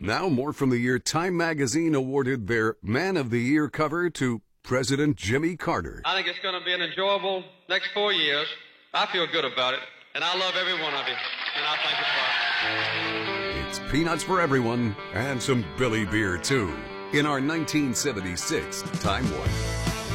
Now more from the year Time Magazine awarded their Man of the Year cover to President Jimmy Carter. I think it's going to be an enjoyable next 4 years. I feel good about it, and I love every one of you, and I thank you for it. It's peanuts for everyone and some Billy beer, too, in our 1976 Time Warp.